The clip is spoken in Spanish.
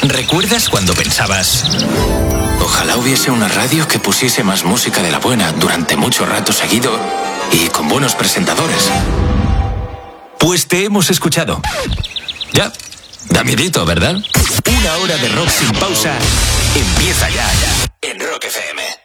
¿Recuerdas cuando pensabas: ojalá hubiese una radio que pusiese más música de la buena durante mucho rato seguido y con buenos presentadores? Pues te hemos escuchado. Ya, da miedito, ¿verdad? Una hora de rock sin pausa empieza ya, en Rock FM.